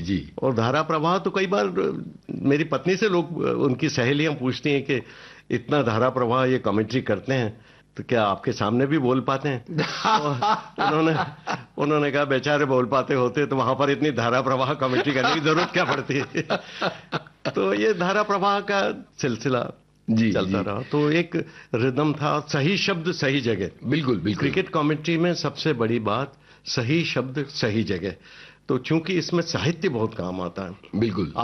जी। और धारा प्रवाह तो कई बार मेरी पत्नी से लोग, उनकी सहेलियां पूछती हैं कि इतना धारा प्रवाह ये कमेंट्री करते हैं तो क्या आपके सामने भी बोल पाते हैं? तो उन्होंने कहा बेचारे बोल पाते होते तो वहां पर इतनी धारा प्रवाह कमेंट्री करने की जरूरत क्या पड़ती है। तो ये धारा प्रवाह का सिलसिला जी चलता रहा। तो एक रिदम था, सही शब्द सही जगह। बिल्कुल बिल्कुल। क्रिकेट कमेंट्री में सबसे बड़ी बात सही शब्द सही जगह। तो चूंकि इसमें साहित्य बहुत काम आता है। बिल्कुल।